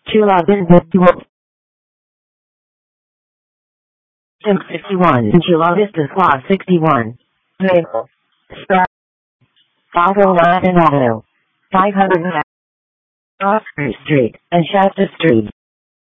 Chula Business Dual. Sim 61. Chula Vista Class 61. Maple. Star. Fossil Latin Auto. 500 Osprey Street and Shasta Street.